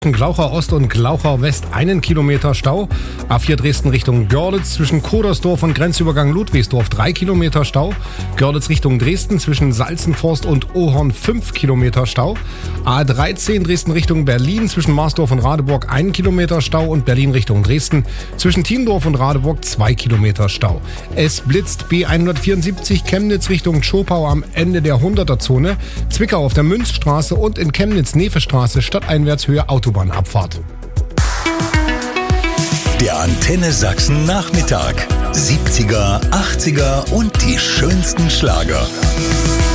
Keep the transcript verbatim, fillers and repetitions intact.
Glauchau Ost und Glauchau West einen Kilometer Stau. A vier Dresden Richtung Görlitz zwischen Kodersdorf und Grenzübergang Ludwigsdorf drei Kilometer Stau. Görlitz Richtung Dresden zwischen Salzenforst und Ohorn fünf Kilometer Stau. A dreizehn Dresden Richtung Berlin zwischen Marsdorf und Radeburg ein Kilometer Stau und Berlin Richtung Dresden zwischen Tiendorf und Radeburg zwei Kilometer Stau. Es blitzt B hundertvierundsiebzig Chemnitz Richtung Zschopau am Ende der hunderter-Zone. Zwickau auf der Münzstraße und in Chemnitz Nefestraße stadteinwärtshöhe Auto Autobahnabfahrt. Der Antenne Sachsen Nachmittag. siebziger, achtziger und die schönsten Schlager.